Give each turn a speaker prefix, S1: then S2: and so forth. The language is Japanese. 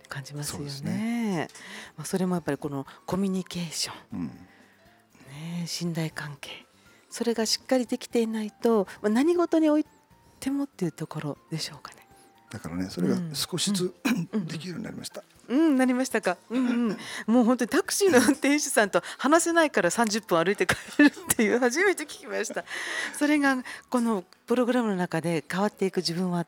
S1: 感じますよ
S2: そうです
S1: ね。それもやっぱりこのコミュニケーション、
S2: うん
S1: ね、信頼関係、それがしっかりできていないと、何事においてもっていうところでしょうかね。
S2: だからね、それが少しずつできるようになりました。
S1: なりましたか。もう本当にタクシーの運転手さんと話せないから30分歩いて帰るっていう初めて聞きました。それがこのプログラムの中で変わっていく自分は